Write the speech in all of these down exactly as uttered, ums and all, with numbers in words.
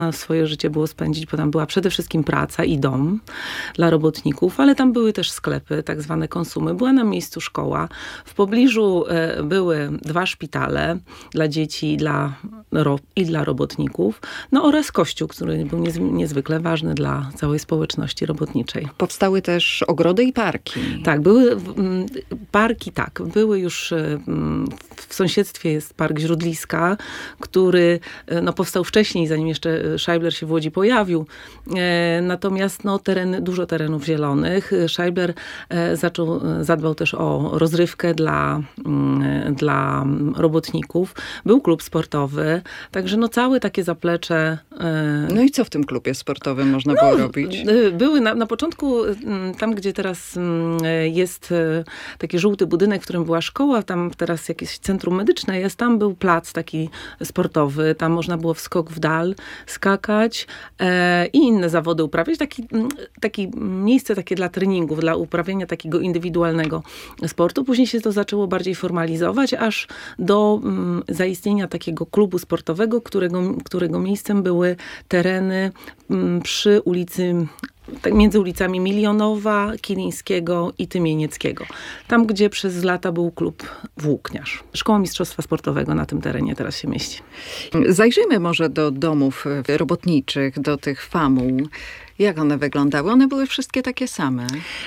swoje życie było spędzić, bo tam była przede wszystkim praca i dom dla robotników, ale tam były też sklepy, tak zwane konsumy. Była na miejscu szkoła. W pobliżu e, były dwa szpitale dla dzieci i dla, ro, i dla robotników, no oraz kościół, który był niez, niezwykle ważny dla całej społeczności robotniczej. Powstały też ogrody i parki. Tak, były m, parki, tak. Były już m, w sąsiedztwie jest park Źródliska, który no, powstał wcześniej, zanim jeszcze Scheibler się w Łodzi pojawił. E, natomiast no, tereny, dużo terenów zielonych. Scheibler e, zaczął, zadbał też o rozrywkę dla, m, dla robotników. Był klub sportowy, także no, całe takie zaplecze. E, no i co w tym klubie sportowym można no, było robić? Były na, na początku, tam gdzie teraz jest taki żółty budynek, w którym była szkoła, tam teraz jakieś centrum medyczne jest, tam był plac taki sportowy, tam można było w skok w dal skakać e, i inne zawody uprawiać. Taki, taki miejsce takie dla treningów, dla uprawiania takiego indywidualnego sportu. Później się to zaczęło bardziej formalizować, aż do um, zaistnienia takiego klubu sportowego, którego, którego miejscem były tereny um, przy ulicy tak między ulicami Milionowa, Kilińskiego i Tymienieckiego. Tam, gdzie przez lata był klub Włókniarz. Szkoła Mistrzostwa Sportowego na tym terenie teraz się mieści. Zajrzyjmy może do domów robotniczych, do tych famuł. Jak one wyglądały? One były wszystkie takie same?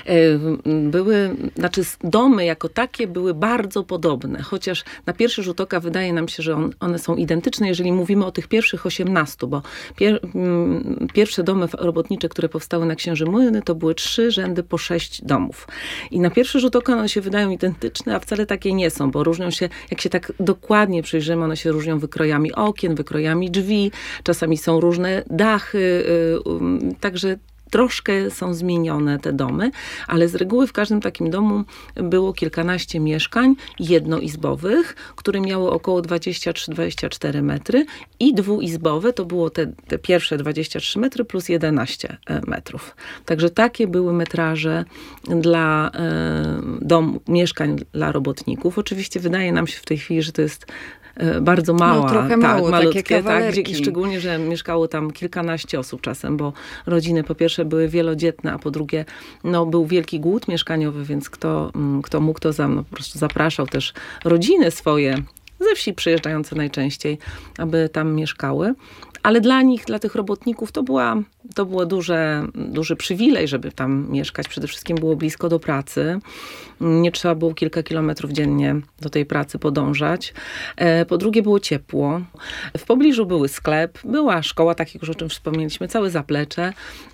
Były, znaczy domy jako takie były bardzo podobne, chociaż na pierwszy rzut oka wydaje nam się, że on, one są identyczne, jeżeli mówimy o tych pierwszych osiemnastu, bo pier, pierwsze domy robotnicze, które powstały na Księży Młyny, to były trzy rzędy po sześć domów. I na pierwszy rzut oka one się wydają identyczne, a wcale takie nie są, bo różnią się, jak się tak dokładnie przyjrzymy, one się różnią wykrojami okien, wykrojami drzwi, czasami są różne dachy, także troszkę są zmienione te domy, ale z reguły w każdym takim domu było kilkanaście mieszkań jednoizbowych, które miały około dwadzieścia trzy dwadzieścia cztery metry i dwuizbowe to było te, te pierwsze dwadzieścia trzy metry plus jedenaście metrów. Także takie były metraże dla e, dom, mieszkań dla robotników. Oczywiście wydaje nam się w tej chwili, że to jest bardzo mała, no, trochę tak, mało, malutkie, tak, gdzie, i szczególnie, że mieszkało tam kilkanaście osób czasem, bo rodziny po pierwsze były wielodzietne, a po drugie no, był wielki głód mieszkaniowy, więc kto, kto mógł, to za, no, po prostu zapraszał też rodziny swoje ze wsi przyjeżdżające najczęściej, aby tam mieszkały. Ale dla nich, dla tych robotników to, była, to było duże, duży przywilej, żeby tam mieszkać. Przede wszystkim było blisko do pracy. Nie trzeba było kilka kilometrów dziennie do tej pracy podążać. Po drugie było ciepło. W pobliżu były sklep, była szkoła, tak jak już o czym wspomnieliśmy, całe zaplecze.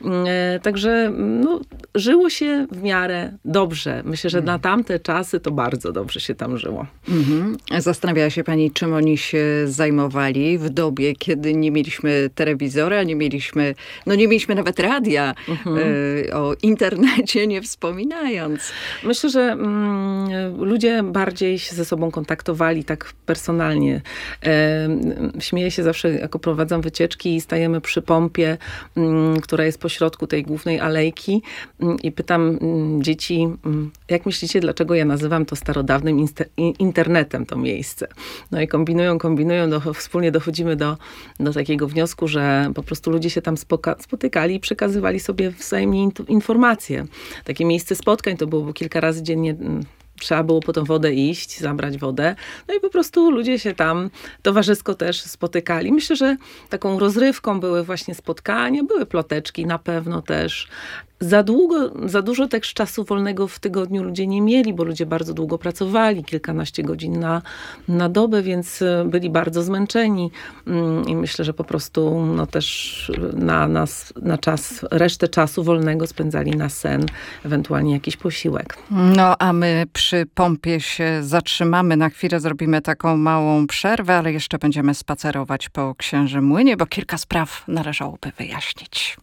Także no, żyło się w miarę dobrze. Myślę, że mm. na tamte czasy to bardzo dobrze się tam żyło. Mm-hmm. Zastanawiała się pani, czym oni się zajmowali w dobie, kiedy nie mieliśmy telewizora, nie mieliśmy, no nie mieliśmy nawet radia, mhm. y, o internecie nie wspominając. Myślę, że mm, ludzie bardziej się ze sobą kontaktowali tak personalnie. E, śmieję się zawsze, jak prowadzam wycieczki i stajemy przy pompie, mm, która jest pośrodku tej głównej alejki mm, i pytam mm, dzieci, mm, jak myślicie, dlaczego ja nazywam to starodawnym inster- internetem to miejsce? No i kombinują, kombinują, do, wspólnie dochodzimy do, do takiego wniosku, że po prostu ludzie się tam spoka- spotykali i przekazywali sobie wzajemnie in- informacje. Takie miejsce spotkań to było kilka razy dziennie. Trzeba było po tą wodę iść, zabrać wodę. No i po prostu ludzie się tam towarzysko też spotykali. Myślę, że taką rozrywką były właśnie spotkania, były ploteczki na pewno też. Za długo, za dużo też czasu wolnego w tygodniu ludzie nie mieli, bo ludzie bardzo długo pracowali, kilkanaście godzin na, na dobę, więc byli bardzo zmęczeni. I myślę, że po prostu no też na, na, na czas, resztę czasu wolnego spędzali na sen, ewentualnie jakiś posiłek. No, a my przy pompie się zatrzymamy. Na chwilę zrobimy taką małą przerwę, ale jeszcze będziemy spacerować po Księży Młynie, bo kilka spraw należałoby wyjaśnić.